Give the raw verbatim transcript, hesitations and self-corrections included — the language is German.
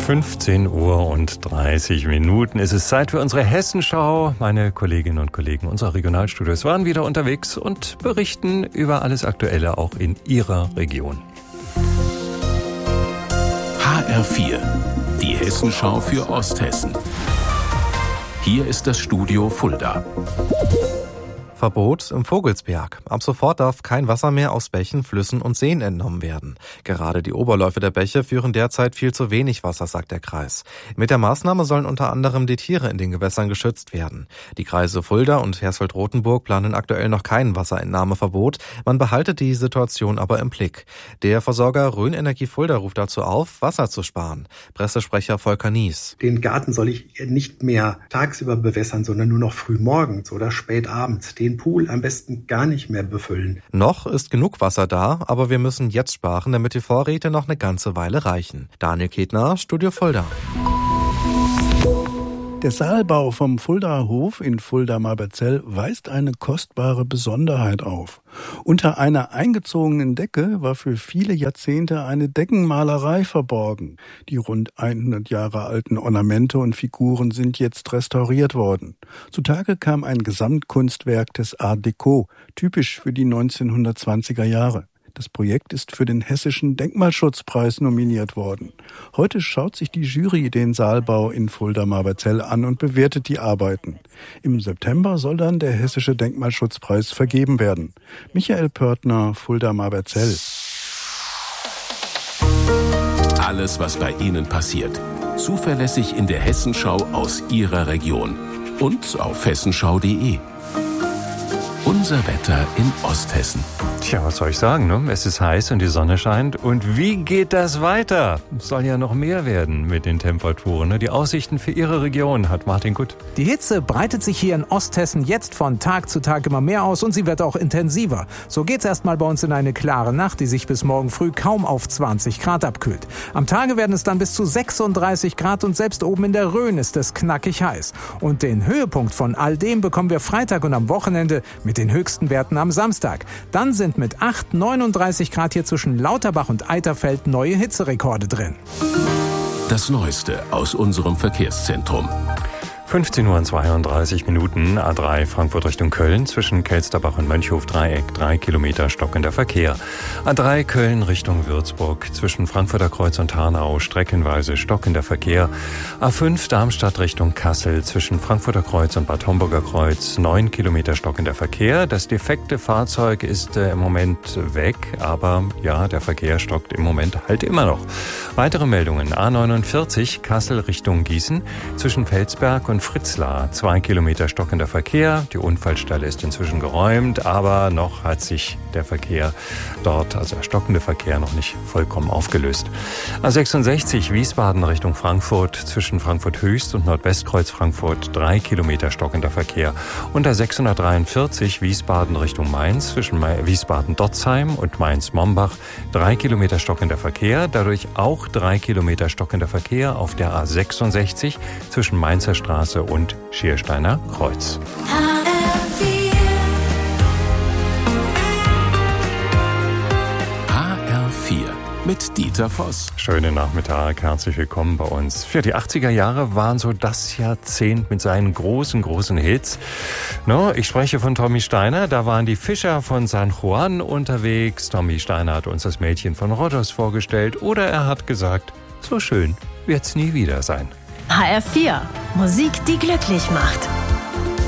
fünfzehn Uhr und dreißig Minuten ist es Zeit für unsere Hessenschau. Meine Kolleginnen und Kollegen unserer Regionalstudios waren wieder unterwegs und berichten über alles Aktuelle auch in ihrer Region. H R vier, die Hessenschau für Osthessen. Hier ist das Studio Fulda. Verbot im Vogelsberg. Ab sofort darf kein Wasser mehr aus Bächen, Flüssen und Seen entnommen werden. Gerade die Oberläufe der Bäche führen derzeit viel zu wenig Wasser, sagt der Kreis. Mit der Maßnahme sollen unter anderem die Tiere in den Gewässern geschützt werden. Die Kreise Fulda und Hersfeld-Rotenburg planen aktuell noch kein Wasserentnahmeverbot. Man behalte die Situation aber im Blick. Der Versorger Rhön-Energie Fulda ruft dazu auf, Wasser zu sparen. Pressesprecher Volker Nies. Den Garten soll ich nicht mehr tagsüber bewässern, sondern nur noch früh morgens oder spät abends. Den Pool am besten gar nicht mehr befüllen. Noch ist genug Wasser da, aber wir müssen jetzt sparen, damit die Vorräte noch eine ganze Weile reichen. Daniel Ketner, Studio Fulda. Der Saalbau vom Fuldaer Hof in Fulda-Marberzell weist eine kostbare Besonderheit auf. Unter einer eingezogenen Decke war für viele Jahrzehnte eine Deckenmalerei verborgen. Die rund hundert Jahre alten Ornamente und Figuren sind jetzt restauriert worden. Zutage kam ein Gesamtkunstwerk des Art Deco, typisch für die neunzehnhundertzwanziger Jahre. Das Projekt ist für den Hessischen Denkmalschutzpreis nominiert worden. Heute schaut sich die Jury den Saalbau in Fulda-Marberzell an und bewertet die Arbeiten. Im September soll dann der Hessische Denkmalschutzpreis vergeben werden. Michael Pörtner, Fulda-Marberzell. Alles, was bei Ihnen passiert. Zuverlässig in der Hessenschau aus Ihrer Region. Und auf hessenschau punkt de. Unser Wetter in Osthessen. Tja, was soll ich sagen, ne? Es ist heiß und die Sonne scheint. Und wie geht das weiter? Es soll ja noch mehr werden mit den Temperaturen. Ne? Die Aussichten für Ihre Region hat Martin Gutt. Die Hitze breitet sich hier in Osthessen jetzt von Tag zu Tag immer mehr aus und sie wird auch intensiver. So geht's erstmal bei uns in eine klare Nacht, die sich bis morgen früh kaum auf zwanzig Grad abkühlt. Am Tage werden es dann bis zu sechsunddreißig Grad und selbst oben in der Rhön ist es knackig heiß. Und den Höhepunkt von all dem bekommen wir Freitag und am Wochenende mit den höchsten Werten am Samstag. Dann sind mit acht, neununddreißig Grad hier zwischen Lauterbach und Eiterfeld neue Hitzerekorde drin. Das Neueste aus unserem Verkehrszentrum. fünfzehn Uhr und zweiunddreißig Minuten, A drei Frankfurt Richtung Köln, zwischen Kelsterbach und Mönchhof-Dreieck, drei Kilometer stockender Verkehr. A drei Köln Richtung Würzburg, zwischen Frankfurter Kreuz und Hanau, streckenweise stockender Verkehr. A fünf Darmstadt Richtung Kassel, zwischen Frankfurter Kreuz und Bad Homburger Kreuz, neun Kilometer stockender Verkehr. Das defekte Fahrzeug ist äh, im Moment weg, aber ja, der Verkehr stockt im Moment halt immer noch. Weitere Meldungen, A neunundvierzig Kassel Richtung Gießen, zwischen Felsberg und Fritzlar, zwei Kilometer stockender Verkehr. Die Unfallstelle ist inzwischen geräumt, aber noch hat sich der Verkehr dort, also der stockende Verkehr, noch nicht vollkommen aufgelöst. A sechsundsechzig Wiesbaden Richtung Frankfurt, zwischen Frankfurt Höchst und Nordwestkreuz Frankfurt, drei Kilometer stockender Verkehr. Und A sechshundertdreiundvierzig Wiesbaden Richtung Mainz, zwischen Wiesbaden-Dotzheim und Mainz-Mombach, drei Kilometer stockender Verkehr. Dadurch auch drei Kilometer stockender Verkehr auf der A sechsundsechzig zwischen Mainzer Straße und Schiersteiner Kreuz. H R vier mit Dieter Voss. Schönen Nachmittag, herzlich willkommen bei uns. Für die achtziger Jahre waren so das Jahrzehnt mit seinen großen, großen Hits. No, ich spreche von Tommy Steiner, da waren die Fischer von San Juan unterwegs. Tommy Steiner hat uns das Mädchen von Rhodos vorgestellt oder er hat gesagt, so schön wird's nie wieder sein. H R vier, Musik, die glücklich macht.